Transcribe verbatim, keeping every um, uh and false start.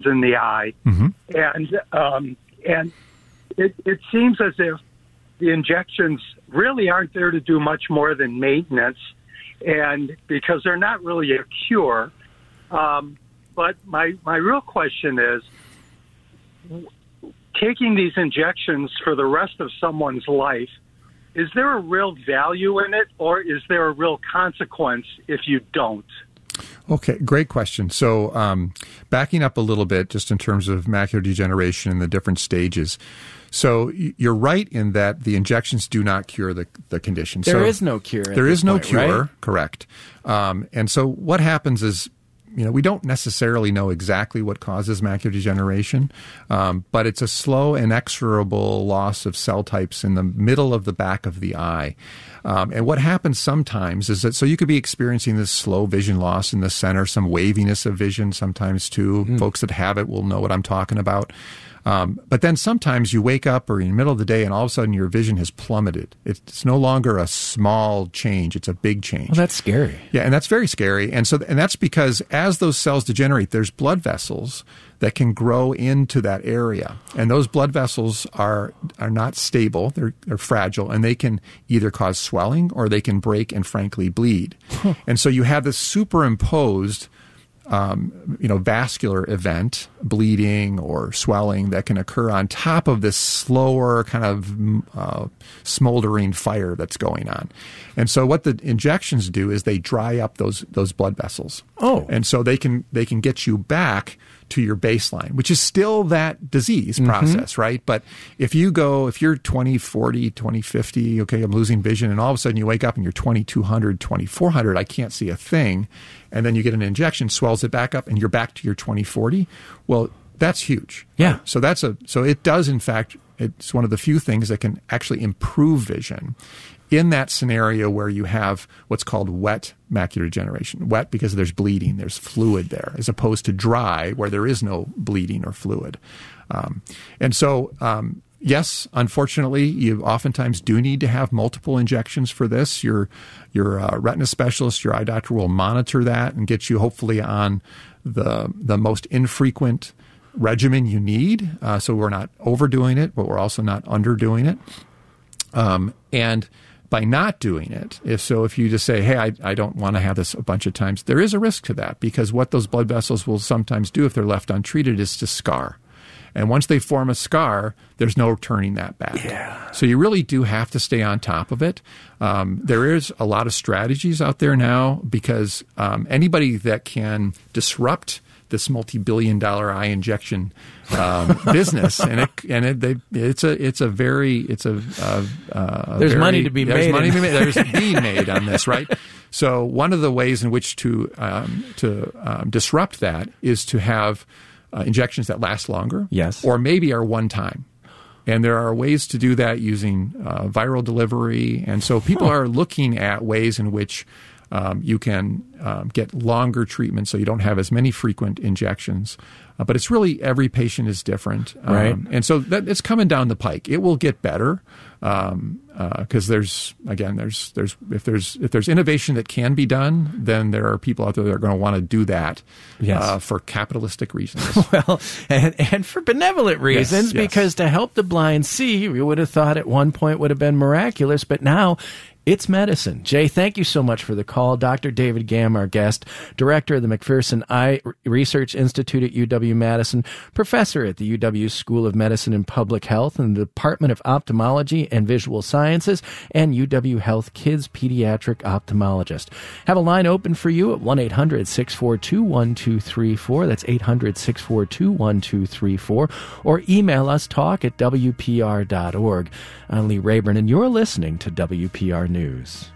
in the eye. Mm-hmm. And um, and it, it seems as if the injections really aren't there to do much more than maintenance, and because they're not really a cure. Um, but my, my real question is, taking these injections for the rest of someone's life, is there a real value in it, or is there a real consequence if you don't? Okay, great question. So um, backing up a little bit just in terms of macular degeneration and the different stages. So you're right in that the injections do not cure the, the condition. There so is no cure at There this is no point, cure, right? correct. Um, and so what happens is, you know, we don't necessarily know exactly what causes macular degeneration, um, but it's a slow, inexorable loss of cell types in the middle of the back of the eye. Um, and what happens sometimes is that, so you could be experiencing this slow vision loss in the center, some waviness of vision sometimes too. Mm. Folks that have it will know what I'm talking about. Um, but then sometimes you wake up or in the middle of the day and all of a sudden your vision has plummeted. It's no longer a small change. It's a big change. Well, that's scary. Yeah, and that's very scary. And so, and that's because as those cells degenerate, there's blood vessels that can grow into that area. And those blood vessels are are not stable. They're, they're fragile, and they can either cause swelling or they can break and frankly bleed. Huh. And so you have this superimposed Um, you know, vascular event, bleeding or swelling that can occur on top of this slower kind of uh, smoldering fire that's going on. And so what the injections do is they dry up those those blood vessels. Oh. And so they can they can get you back to your baseline, which is still that disease Mm-hmm. process, right? But if you go, if you're twenty forty, twenty fifty, okay, I'm losing vision, and all of a sudden you wake up and you're twenty-two hundred, twenty-four hundred, I can't see a thing, and then you get an injection, swells it back up, and you're back to your twenty forty, well, that's huge. Yeah. Right? So that's a, so it does, in fact, it's one of the few things that can actually improve vision in that scenario where you have what's called wet macular degeneration. Wet because there's bleeding, there's fluid there, as opposed to dry where there is no bleeding or fluid. Um, and so, um, yes, unfortunately, you oftentimes do need to have multiple injections for this. Your your uh, retina specialist, your eye doctor will monitor that and get you hopefully on the the most infrequent regimen you need. Uh, so we're not overdoing it, but we're also not underdoing it. Um, and by not doing it, if so, if you just say, hey, I, I don't want to have this a bunch of times, there is a risk to that, because what those blood vessels will sometimes do if they're left untreated is to scar. And once they form a scar, there's no turning that back. Yeah. So you really do have to stay on top of it. Um, there is a lot of strategies out there now, because um, anybody that can disrupt this multi-billion dollar eye injection um, business, and it and it, they, it's a it's a very it's a, a, a there's very, money to be there's made. Money to be made. There's being made on this, right? So one of the ways in which to um, to um, disrupt that is to have uh, injections that last longer, yes, or maybe are one time. And there are ways to do that using uh, viral delivery, and so people huh. are looking at ways in which Um, you can um, get longer treatment, so you don't have as many frequent injections. Uh, but it's really, every patient is different. Um, right. And so that, it's coming down the pike. It will get better um, uh, because there's, again, there's, there's, if there's, if there's innovation that can be done, then there are people out there that are going to want to do that yes. uh, for capitalistic reasons. Well, and, and for benevolent reasons, yes, yes. because to help the blind see, we would have thought at one point would have been miraculous, but now it's medicine. Jay, thank you so much for the call. Doctor David Gamm, our guest, director of the McPherson Eye Research Institute at U W-Madison, professor at the U W School of Medicine and Public Health and the Department of Ophthalmology and Visual Sciences, and U W Health Kids Pediatric Ophthalmologist. Have a line open for you at one eight hundred six four two one two three four. That's eight hundred six four two one two three four. Or email us, talk at W P R dot org. I'm Lee Rayburn, and you're listening to W P R News.